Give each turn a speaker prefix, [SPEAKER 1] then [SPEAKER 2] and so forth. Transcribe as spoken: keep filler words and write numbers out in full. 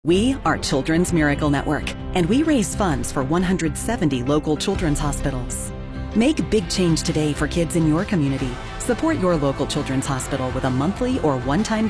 [SPEAKER 1] We are Children's Miracle Network, and we raise funds for one hundred seventy local children's hospitals. Make big change today for kids in your community. Support your local children's hospital with a monthly or one-time